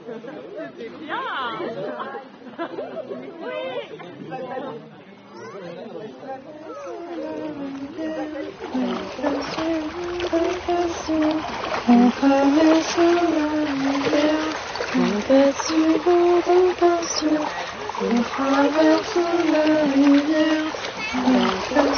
C'était bien. On traverse la rivière, on passe sur on passe, on traverse la rivière, on passe